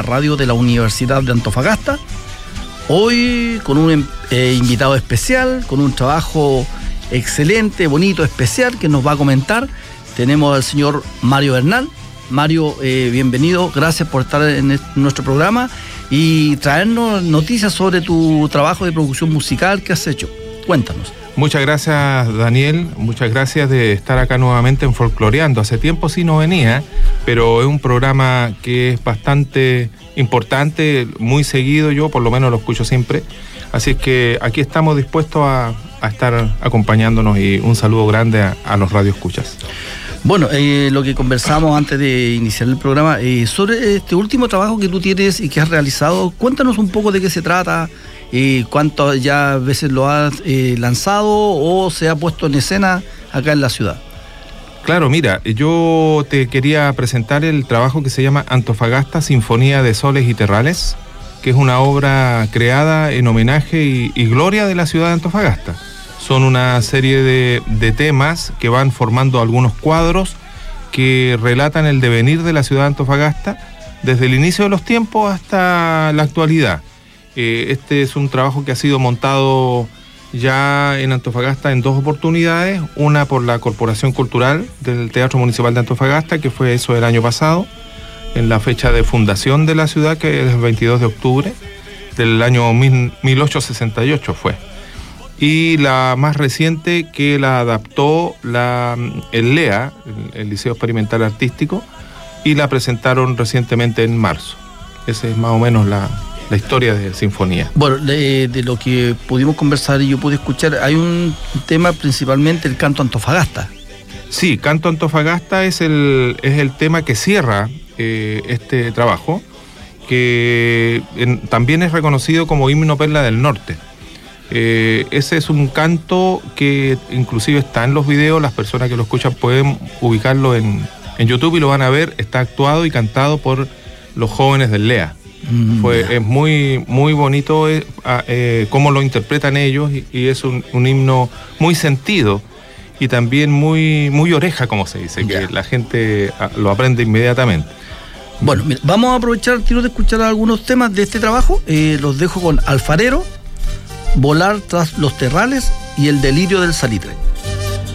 radio de la Universidad de Antofagasta. Hoy con un invitado especial, con un trabajo excelente, bonito, especial, que nos va a comentar. Tenemos al señor Mario Bernal. Mario, bienvenido, gracias por estar en nuestro programa y traernos noticias sobre tu trabajo de producción musical que has hecho. Cuéntanos. Muchas gracias, Daniel, muchas gracias de estar acá nuevamente en Folcloreando. Hace tiempo sí no venía, pero es un programa que es bastante importante, muy seguido, yo por lo menos lo escucho siempre. Así es que aquí estamos dispuestos a estar acompañándonos y un saludo grande a los radioescuchas. Bueno, lo que conversamos antes de iniciar el programa, sobre este último trabajo que tú tienes y que has realizado, cuéntanos un poco de qué se trata, cuántas ya veces lo has lanzado o se ha puesto en escena acá en la ciudad. Claro, mira, yo te quería presentar el trabajo que se llama Antofagasta, Sinfonía de Soles y Terrales, que es una obra creada en homenaje y gloria de la ciudad de Antofagasta. Son una serie de temas que van formando algunos cuadros que relatan el devenir de la ciudad de Antofagasta desde el inicio de los tiempos hasta la actualidad. Este es un trabajo que ha sido montado ya en Antofagasta en 2 oportunidades, una por la Corporación Cultural del Teatro Municipal de Antofagasta, que fue eso el año pasado, en la fecha de fundación de la ciudad, que es el 22 de octubre del año 1868 fue. Y la más reciente, que la adaptó el LEA, el Liceo Experimental Artístico, y la presentaron recientemente en marzo. Esa es más o menos la historia de Sinfonía. Bueno, de lo que pudimos conversar y yo pude escuchar, hay un tema principalmente, el canto Antofagasta. Sí, Canto Antofagasta es el tema que cierra este trabajo, que también es reconocido como Himno Perla del Norte. Ese es un canto que inclusive está en los videos, las personas que lo escuchan pueden ubicarlo en YouTube y lo van a ver, está actuado y cantado por los jóvenes del LEA. Es muy, muy bonito cómo lo interpretan ellos y es un himno muy sentido y también muy, muy oreja, como se dice, que la gente lo aprende inmediatamente. Bueno, mira, vamos a aprovechar el tiro de escuchar algunos temas de este trabajo. Los dejo con Alfarero, Volar tras los terrales y El delirio del salitre.